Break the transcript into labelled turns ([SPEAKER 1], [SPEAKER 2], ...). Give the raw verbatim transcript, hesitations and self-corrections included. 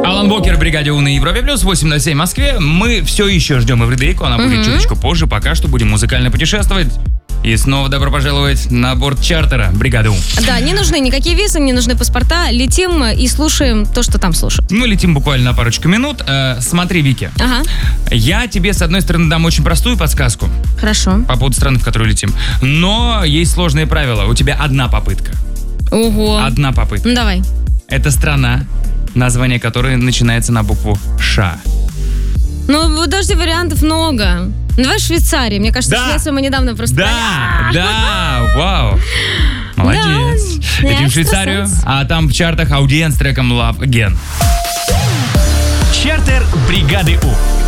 [SPEAKER 1] Алан Бокер в бригаде У на Европе плюс, восемь ноль семь в Москве. Мы все еще ждем Эвридейку, она будет чуточку позже. Пока что будем музыкально путешествовать. И снова добро пожаловать на борт чартера бригады У.
[SPEAKER 2] Да, не нужны никакие визы, не нужны паспорта. Летим и слушаем то, что там слушают.
[SPEAKER 1] Мы летим буквально на парочку минут. Э, смотри, Вики.
[SPEAKER 2] Ага.
[SPEAKER 1] Я тебе, с одной стороны, дам очень простую подсказку.
[SPEAKER 2] Хорошо.
[SPEAKER 1] По поводу страны, в которую летим. Но есть сложные правила. У тебя одна попытка.
[SPEAKER 2] Ого.
[SPEAKER 1] Одна попытка.
[SPEAKER 2] Ну, давай.
[SPEAKER 1] Это страна, название которой начинается на букву Ш.
[SPEAKER 2] Ну, подожди, вариантов много. Ну, давай Швейцария. Мне кажется,
[SPEAKER 1] Да.
[SPEAKER 2] Швецию мы недавно просто...
[SPEAKER 1] Да, да, вау. Молодец.
[SPEAKER 2] Да,
[SPEAKER 1] Летим
[SPEAKER 2] я
[SPEAKER 1] в Швейцарию,
[SPEAKER 2] красавец.
[SPEAKER 1] а там в чартах Аудиен с треком Love Again.
[SPEAKER 3] Чартер бригады У.